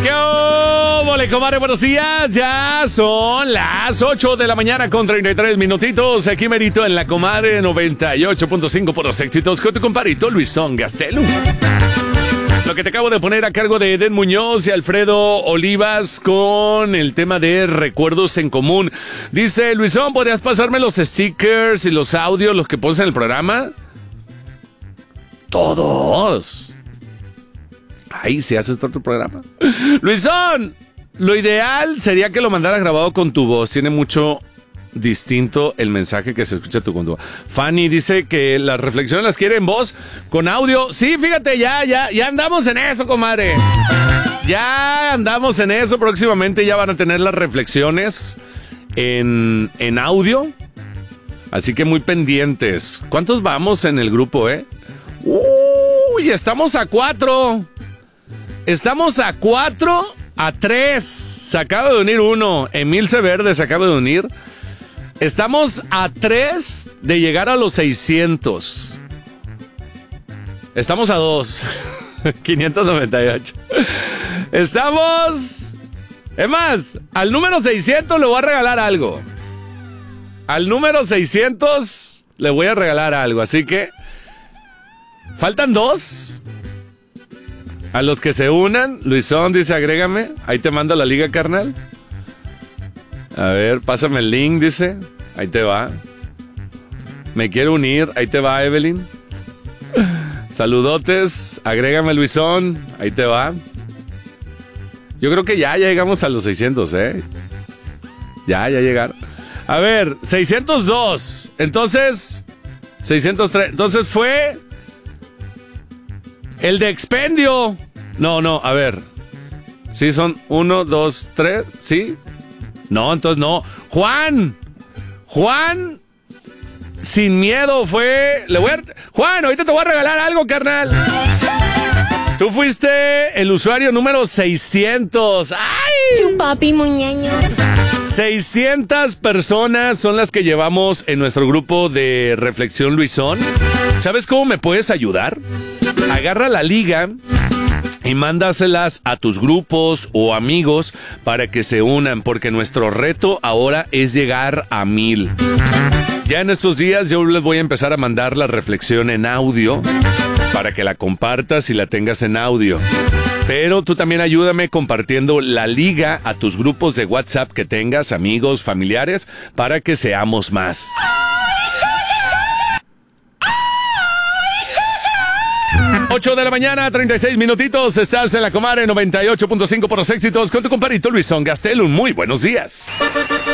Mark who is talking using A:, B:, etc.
A: ¿Qué óvole, comadre? Buenos días. Ya son las 8 de la mañana con 33 minutitos. Aquí merito en la comadre 98.5 por los éxitos con tu compadrito Luisón Gastelum. Lo que te acabo de poner a cargo de Eden Muñoz y Alfredo Olivas con el tema de recuerdos en común. Dice, Luisón, ¿podrías pasarme los stickers y los audios, los que pones en el programa? Todos. Ahí se hace todo tu programa. Luisón, lo ideal sería que lo mandaras grabado con tu voz. Tiene mucho distinto el mensaje que se escucha tu voz. Fanny dice que las reflexiones las quiere en voz con audio. Sí, fíjate, ya andamos en eso, comadre. Ya andamos en eso. Próximamente ya van a tener las reflexiones en audio. Así que muy pendientes. ¿Cuántos vamos en el grupo, Uy, estamos a 4. Estamos a 4 a 3. Se acaba de unir uno. Emil Severde se acaba de unir. Estamos a 3 de llegar a los 600. Estamos a 2. 598. Estamos... Es más, al número 600 le voy a regalar algo. Al número 600 le voy a regalar algo. Así que... faltan 2. A los que se unan, Luisón dice, agrégame. Ahí te mando la liga, carnal. A ver, pásame el link, dice. Ahí te va. Me quiero unir. Ahí te va, Evelyn. Saludotes. Agrégame, Luisón. Ahí te va. Yo creo que ya llegamos a los 600, Ya llegaron. A ver, 602. Entonces, 603. Entonces fue... el de expendio. No, a ver. Sí, son 1, 2, 3, ¿sí? No, entonces no. Juan, sin miedo fue... Juan, ahorita te voy a regalar algo, carnal. Tú fuiste el usuario número 600. ¡Ay!
B: Chupapi muñeño.
A: 600 personas son las que llevamos en nuestro grupo de Reflexión Luisón. ¿Sabes cómo me puedes ayudar? Agarra la liga y mándaselas a tus grupos o amigos para que se unan, porque nuestro reto ahora es llegar a 1000. Ya en estos días yo les voy a empezar a mandar la reflexión en audio para que la compartas y la tengas en audio. Pero tú también ayúdame compartiendo la liga a tus grupos de WhatsApp que tengas, amigos, familiares, para que seamos más. 8 de la mañana, 36 minutitos. Estás en la comadre 98.5 por los éxitos con tu compadrito Luisón Gastelum. Muy buenos días.